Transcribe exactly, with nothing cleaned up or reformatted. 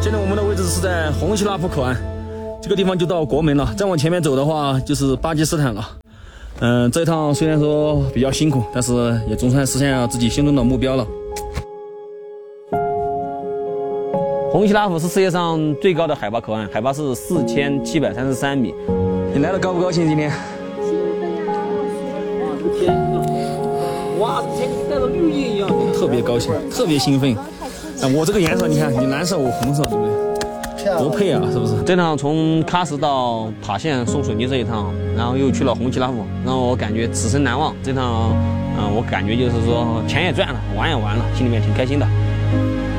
现在我们的位置是在红旗拉普口岸，这个地方就到国门了。再往前面走的话，就是巴基斯坦了。嗯，这一趟虽然说比较辛苦，但是也总算实现了自己心中的目标了。红旗拉普是世界上最高的海拔口岸，海拔是四千七百三十三米。你来了高不高兴？今天？ 兴奋啊！ 我的天呐！哇，天跟带着绿叶一样，特别高兴，特别兴奋。啊，我这个颜色，你看，你蓝色，我红色，对不对？多配啊，是不是？这趟从喀什到塔县送水泥这一趟，然后又去了红旗拉普，让我感觉此生难忘。这趟，嗯、呃，我感觉就是说钱也赚了，玩也玩了，心里面挺开心的。